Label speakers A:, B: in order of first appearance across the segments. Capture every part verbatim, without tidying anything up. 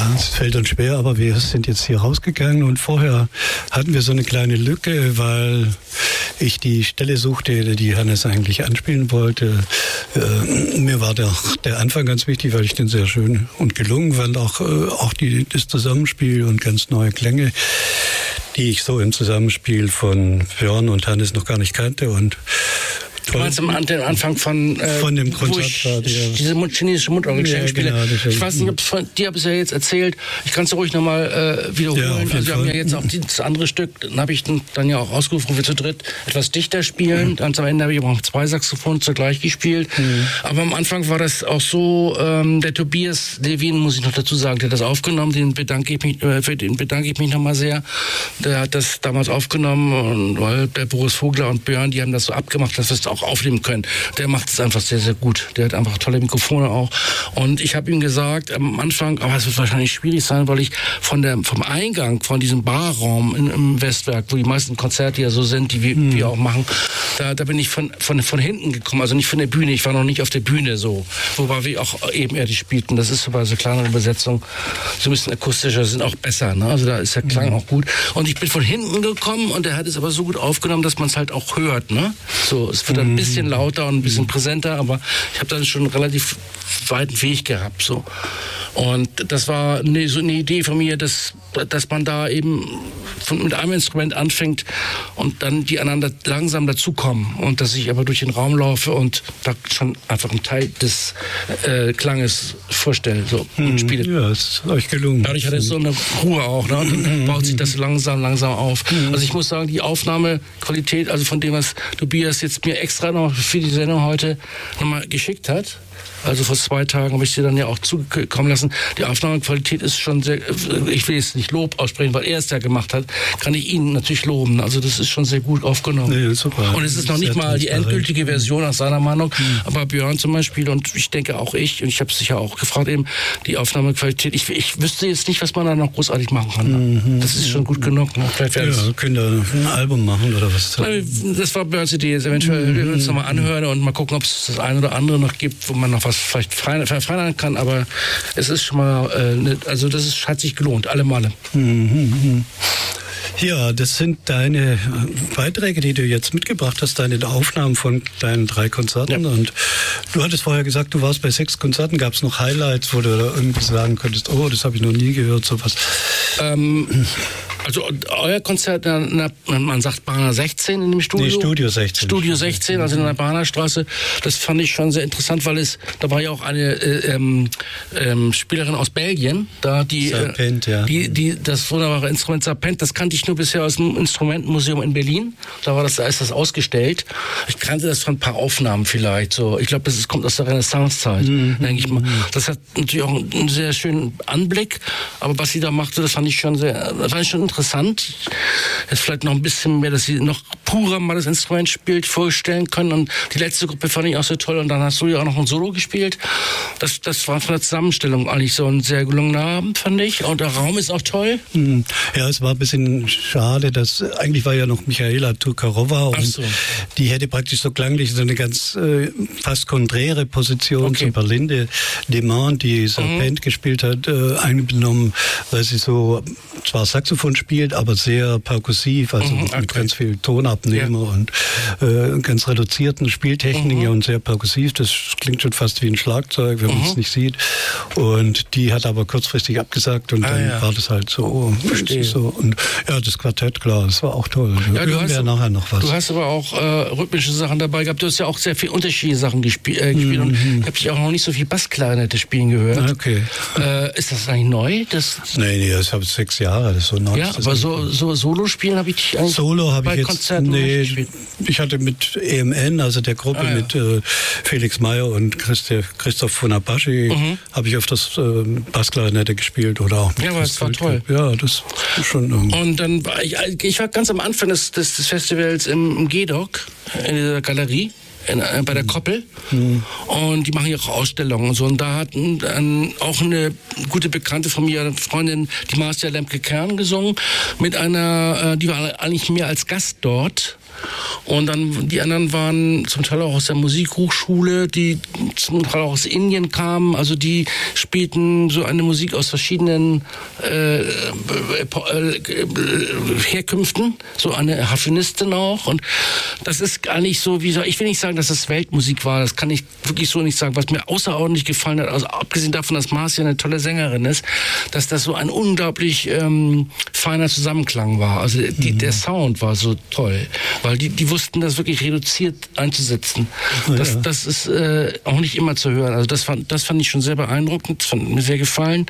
A: Ja, es fällt uns schwer, aber wir sind jetzt hier rausgegangen und vorher hatten wir so eine kleine Lücke, weil ich die Stelle suchte, die Hannes eigentlich anspielen wollte. Äh, mir war der, der Anfang ganz wichtig, weil ich den sehr schön und gelungen fand, auch, äh, auch die, das Zusammenspiel und ganz neue Klänge, die ich so im Zusammenspiel von Björn und Hannes noch gar nicht kannte. Und
B: du meinst am Anfang von, äh,
A: von dem Konzert,
B: wo ich
A: ja.
B: diese chinesische Mundorgel
A: Ja,
B: spiele.
A: genau,
B: ich weiß nicht, ob es von dir habe es ja jetzt erzählt. Ich kann es ruhig nochmal äh, wiederholen.
A: Ja,
B: also wir haben ja jetzt auch das andere Stück, dann habe ich dann, dann ja auch ausgerufen, wo wir zu dritt etwas dichter spielen. Mhm. Ganz am Ende habe ich aber auch zwei Saxophone zugleich gespielt. Mhm. Aber am Anfang war das auch so, ähm, der Tobias Levin, muss ich noch dazu sagen, der hat das aufgenommen, den bedanke ich mich, äh, für den bedanke ich mich nochmal sehr. Der hat das damals aufgenommen, und, weil der Boris Vogler und Björn, die haben das so abgemacht, dass wir es auch aufnehmen können. Der macht es einfach sehr, sehr gut. Der hat einfach tolle Mikrofone auch. Und ich habe ihm gesagt am Anfang, aber es wird wahrscheinlich schwierig sein, weil ich von der, vom Eingang, von diesem Barraum in, im Westwerk, wo die meisten Konzerte ja so sind, die wir, hm. wir auch machen, da, da bin ich von, von, von hinten gekommen, also nicht von der Bühne. Ich war noch nicht auf der Bühne so. Wobei wir auch ebenerdig spielten. Das ist so bei so kleineren Besetzungen so ein bisschen akustischer, sind auch besser. Ne? Also da ist der Klang hm. auch gut. Und ich bin von hinten gekommen und er hat es aber so gut aufgenommen, dass man es halt auch hört. Ne? So, es wird ein bisschen lauter und ein bisschen präsenter, aber ich habe dann schon einen relativ weiten Weg gehabt. So. Und das war eine, so eine Idee von mir, dass, dass man da eben von, mit einem Instrument anfängt und dann die anderen langsam dazukommen. Und dass ich aber durch den Raum laufe und da schon einfach einen Teil des äh, Klanges vorstelle so, und
A: hm,
B: spiele.
A: Ja, ist euch gelungen.
B: Dadurch hat es so eine Ruhe auch. Ne? Und dann baut sich das langsam, langsam auf. Also ich muss sagen, die Aufnahmequalität, also von dem, was Tobias jetzt mir extra noch für die Sendung heute nochmal geschickt hat, also vor zwei Tagen habe ich sie dann ja auch zukommen lassen. Die Aufnahmequalität ist schon sehr, ich will jetzt nicht Lob aussprechen, weil er es ja gemacht hat, kann ich ihn natürlich loben. Also das ist schon sehr gut aufgenommen.
A: Nee, super.
B: Und es ist noch nicht mal die endgültige Version nach seiner Meinung, mhm. aber Björn zum Beispiel und ich denke auch ich, und ich habe es sicher auch gefragt eben, die Aufnahmequalität, ich, ich wüsste jetzt nicht, was man da noch großartig machen kann. Mhm. Das ist schon gut genug. Ne? Vielleicht
A: ja, wir können da ein Album machen oder was?
B: Das war Björns Idee. Jetzt eventuell mhm. wir werden uns nochmal anhören und mal gucken, ob es das eine oder andere noch gibt, wo man noch was vielleicht verfeinern kann, aber es ist schon mal, äh, ne, also das ist, hat sich gelohnt, alle Male.
A: Mhm. Ja, das sind deine Beiträge, die du jetzt mitgebracht hast, deine Aufnahmen von deinen drei Konzerten. Ja. Und du hattest vorher gesagt, du warst bei sechs Konzerten. Gab es noch Highlights, wo du da irgendwie sagen könntest, oh, das habe ich noch nie gehört, sowas?
B: Ähm, also euer Konzert, na, man sagt Bahner sechzehn in dem Studio.
A: Nee, Studio sechzehn.
B: Studio sechzehn, also in der Bahnerstraße. Das fand ich schon sehr interessant, weil es, da war ja auch eine äh, ähm, ähm, Spielerin aus Belgien, da die,
A: Serpent, ja.
B: die, die das wunderbare Instrument Serpent, das kannte ich nur bisher aus dem Instrumentenmuseum in Berlin. Da war das, da ist das ausgestellt. Ich kannte das von ein paar Aufnahmen vielleicht. So, ich glaube, das ist, kommt aus der Renaissancezeit, mhm. denke ich mal. Das hat natürlich auch einen sehr schönen Anblick, aber was sie da machte, das fand ich schon sehr, das fand ich schon interessant. Jetzt vielleicht noch ein bisschen mehr, dass sie noch purer mal das Instrument spielt, vorstellen können. Und die letzte Gruppe fand ich auch so toll. Und dann hast du ja auch noch ein Solo gespielt. Das, das war von der Zusammenstellung eigentlich so ein sehr gelungener Abend, fand ich. Und der Raum ist auch toll.
A: Ja, es war ein bisschen schade, dass eigentlich war ja noch Michaela Turkarova und so. Die hätte praktisch so klanglich so eine ganz äh, fast konträre Position okay. zu Berlinde Demand, die Serpent mhm. gespielt hat, äh, eingenommen, weil sie so zwar Saxophon spielt, aber sehr perkussiv, also mhm, okay. mit ganz viel Tonabnehmer ja. und äh, ganz reduzierten Spieltechniken mhm. und sehr perkussiv. Das klingt schon fast wie ein Schlagzeug, wenn mhm. man es nicht sieht. Und die hat aber kurzfristig abgesagt und ah, dann ja. war das halt so.
B: Verstehe.
A: so. Und ja, das Quartett, klar, das war auch toll.
B: Ja, du hast,
A: ja nachher noch was.
B: Du hast aber auch äh, rhythmische Sachen dabei gehabt. Du hast ja auch sehr viele unterschiedliche Sachen gesp äh, gespielt. Mhm. Und ich habe dich auch noch nicht so viel Bassklarinette spielen gehört.
A: Okay.
B: Äh, ist das eigentlich neu? Das
A: nee, nee, das habe ich sechs Jahre. Das ist so neu.
B: Ja, aber so, so Solo-Spielen habe ich dich eigentlich
A: Solo habe ich jetzt,
B: Konzerten
A: nee,
B: gespielt.
A: Ich hatte mit E M N, also der Gruppe ah, ja. mit äh, Felix Meyer und Christoph, Christoph von Apache, mhm. habe ich öfters äh, Bassklarinette gespielt oder auch mit
B: Ja, aber das war toll.
A: Ja, das ist schon irgendwie.
B: Und dann war ich, ich war ganz am Anfang des, des, des Festivals im, im G-Doc, in der Galerie. In, äh, bei der Koppel mhm. und die machen ja auch Ausstellungen und so und da hat ein, auch eine gute Bekannte von mir, eine Freundin, die Marcia Lemke-Kern gesungen mit einer, äh, die war eigentlich mehr als Gast dort Und dann die anderen waren zum Teil auch aus der Musikhochschule, die zum Teil auch aus Indien kamen. Also die spielten so eine Musik aus verschiedenen äh, äh, äh, Herkünften. So eine Harfenistin auch. Und das ist gar nicht so, wie soll ich will nicht sagen, dass das Weltmusik war. Das kann ich wirklich so nicht sagen. Was mir außerordentlich gefallen hat, also abgesehen davon, dass Marcia eine tolle Sängerin ist, dass das so ein unglaublich ähm, feiner Zusammenklang war. Also die, mhm. der Sound war so toll, weil die, die wussten das wirklich reduziert einzusetzen. Oh, das, ja. das ist äh, auch nicht immer zu hören. Also das fand, das fand ich schon sehr beeindruckend, das fand mir sehr gefallen.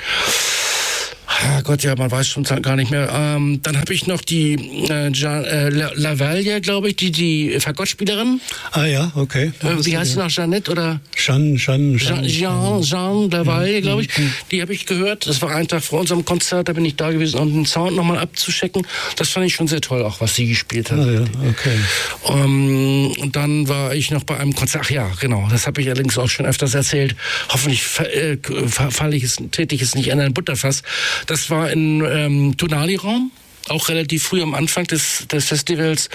B: Ah Gott, ja, man weiß schon gar nicht mehr. Ähm, dann habe ich noch die äh, Jean, äh, Lavalier, glaube ich, die, die Fagottspielerin.
A: Ah ja, okay.
B: Äh, wie heißt sie noch, Jeanette oder?
A: Jean, Jean, Jean.
B: Jean, Jean Lavalier, glaube ich. Die habe ich gehört. Das war ein Tag vor unserem Konzert, da bin ich da gewesen, um den Sound nochmal abzuchecken. Das fand ich schon sehr toll, auch was sie gespielt hat.
A: Ah ja, okay.
B: Um, und dann war ich noch bei einem Konzert. Ach ja, genau, das habe ich allerdings auch schon öfters erzählt. Hoffentlich äh, falle ich es, trete ich es nicht an ein Butterfass. Das war in ähm, Tonali-Raum, auch relativ früh am Anfang des, des Festivals.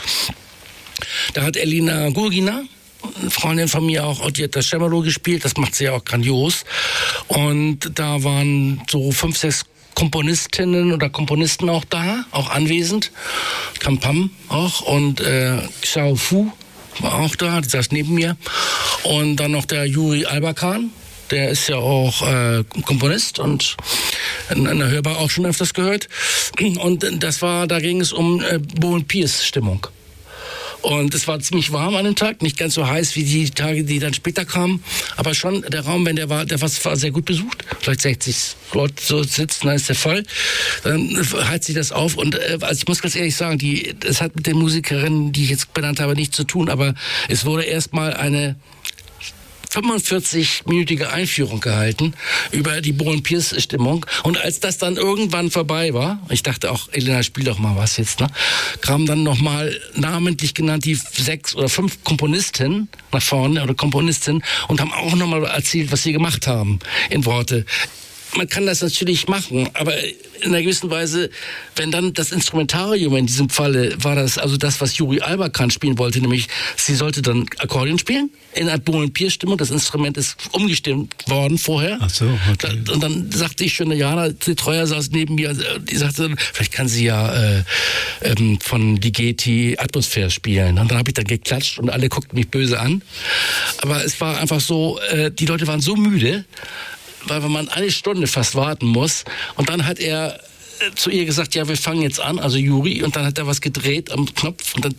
B: Da hat Elina Gurgina, eine Freundin von mir auch, die hat das Cembalo gespielt, das macht sie ja auch grandios. Und da waren so fünf, sechs Komponistinnen oder Komponisten auch da, auch anwesend. Kampam auch und äh, Xiao Fu war auch da, die saß neben mir. Und dann noch der Juri Albakan. Der ist ja auch äh, Komponist und in einer Hörbar auch schon öfters gehört. Und das war, da ging es um äh, Bo und Piers Stimmung. Und es war ziemlich warm an dem Tag, nicht ganz so heiß wie die Tage, die dann später kamen, aber schon der Raum, wenn der war, der war sehr gut besucht, vielleicht sechzig Leute so sitzen, dann ist der voll, dann heizt sich das auf und äh, also ich muss ganz ehrlich sagen, die, das hat mit den Musikerinnen, die ich jetzt benannt habe, nichts zu tun, aber es wurde erstmal eine fünfundvierzig-minütige Einführung gehalten über die Bo und Piers Stimmung. Und als das dann irgendwann vorbei war, ich dachte auch, Elena, spiel doch mal was jetzt, ne? Kamen dann nochmal namentlich genannt die sechs oder fünf Komponistinnen nach vorne oder Komponistinnen und haben auch nochmal erzählt, was sie gemacht haben in Worte. Man kann das natürlich machen, aber in einer gewissen Weise, wenn dann das Instrumentarium in diesem Falle war das, also das, was Juri Albakan spielen wollte, nämlich sie sollte dann Akkordeon spielen in einer Bo und Piers Stimmung. Das Instrument ist umgestimmt worden vorher.
A: Ach so, okay.
B: Da, und dann sagte ich schon, Jana, die Treuer saß neben mir, die sagte, vielleicht kann sie ja äh, ähm, von Ligeti Atmosphäre spielen. Und dann habe ich dann geklatscht und alle guckten mich böse an. Aber es war einfach so, äh, die Leute waren so müde, weil man eine Stunde fast warten muss. Und dann hat er zu ihr gesagt, ja, wir fangen jetzt an, also Juri. Und dann hat er was gedreht am Knopf und dann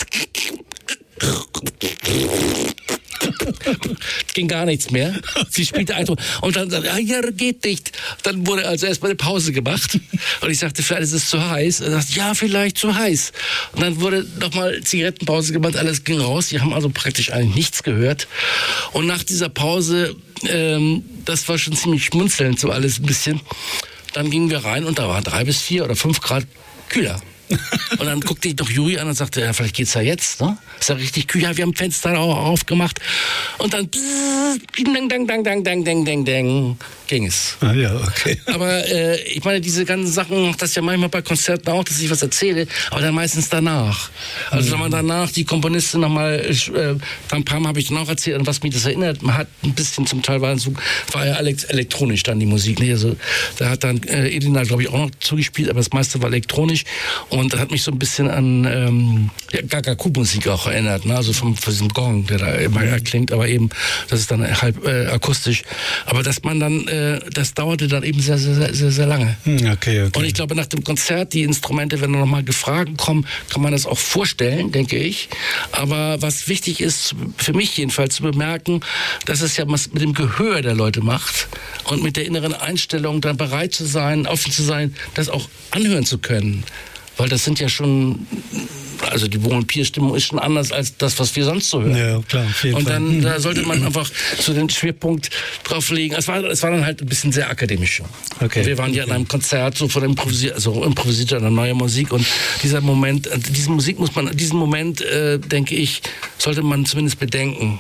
B: ging gar nichts mehr. Sie spielte einfach und dann sagte, ja, geht nicht. Dann wurde also erstmal eine Pause gemacht und ich sagte, vielleicht ist es zu heiß. Und er sagte, ja, vielleicht zu heiß. Und dann wurde nochmal Zigarettenpause gemacht, alles ging raus. Die haben also praktisch eigentlich nichts gehört. Und nach dieser Pause, ähm, das war schon ziemlich schmunzelnd, so alles ein bisschen. Dann gingen wir rein und da war drei bis vier oder fünf Grad kühler. Und dann guckte ich doch Juri an und sagte, ja, vielleicht geht's ja jetzt, ne? Ist ja richtig kühl, ja, wir haben Fenster auch aufgemacht. Und dann dang, dang, dang, dang, dang, dang, dang, dang, ging es.
A: Ah ja, okay.
B: Aber äh, ich meine, diese ganzen Sachen, macht das ja manchmal bei Konzerten auch, dass ich was erzähle, aber dann meistens danach. Also mhm. wenn man danach die Komponistin nochmal, äh, ein paar Mal habe ich dann auch erzählt, an was mich das erinnert. Man hat ein bisschen zum Teil, war, so, war ja elektronisch dann die Musik. Ne? Also da hat dann äh, Elina, glaube ich, auch noch zugespielt, aber das meiste war elektronisch. Und das hat mich so ein bisschen an ähm, ja, Gagaku-Musik auch erinnert, ne? Also vom, von diesem Gong, der da immer erklingt, aber eben, das ist dann halb äh, akustisch. Aber dass man dann, äh, das dauerte dann eben sehr, sehr, sehr, sehr lange.
A: Okay, okay.
B: Und ich glaube, nach dem Konzert, die Instrumente, wenn noch mal Gefragen kommen, kann man das auch vorstellen, denke ich. Aber was wichtig ist, für mich jedenfalls zu bemerken, dass es ja was mit dem Gehör der Leute macht und mit der inneren Einstellung, dann bereit zu sein, offen zu sein, das auch anhören zu können. Weil das sind ja schon, also die Bo und Piers Stimmung ist schon anders als das, was wir sonst so hören.
A: Ja, klar, auf jeden
B: Und
A: Fall.
B: dann da sollte man einfach so den Schwerpunkt drauf legen. Es war, es war dann halt ein bisschen sehr akademisch.
A: Okay.
B: Wir waren ja in einem Konzert, so von improvisiert, also improvisiert eine neue Musik und dieser Moment, diese Musik muss man, diesen Moment, äh, denke ich, sollte man zumindest bedenken.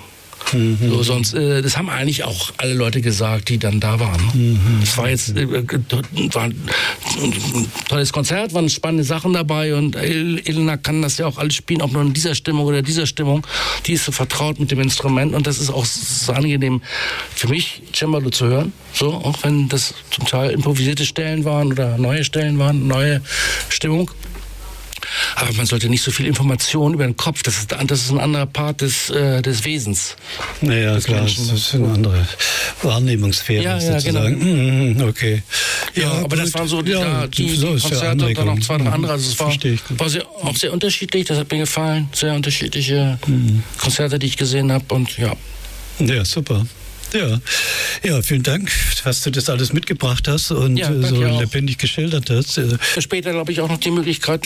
A: Mhm.
B: So, sonst, äh, das haben eigentlich auch alle Leute gesagt, die dann da waren.
A: Mhm.
B: Es war jetzt äh, war ein tolles Konzert, waren spannende Sachen dabei und Elena kann das ja auch alles spielen, ob nur in dieser Stimmung oder dieser Stimmung. Die ist so vertraut mit dem Instrument und das ist auch so angenehm für mich, Cembalo zu hören. So, auch wenn das zum Teil improvisierte Stellen waren oder neue Stellen waren, neue Stimmung. Aber man sollte nicht so viel Information über den Kopf, das ist, das ist ein anderer Part des, äh, des Wesens.
A: Naja, des klar, Menschen. Das ist eine andere Wahrnehmungssphäre
B: ja, ja,
A: sozusagen. Genau. Okay.
B: Ja, ja, aber gut. Das waren so die, ja, die,
A: so
B: die Konzerte und dann noch zwei, drei andere. Also es war,
A: ich,
B: war sehr, auch sehr unterschiedlich, das hat mir gefallen. Sehr unterschiedliche mhm. Konzerte, die ich gesehen habe und ja.
A: Ja, super. Ja. ja, vielen Dank, dass du das alles mitgebracht hast und ja, so lebendig geschildert hast.
B: Für später, glaube ich, auch noch die Möglichkeit,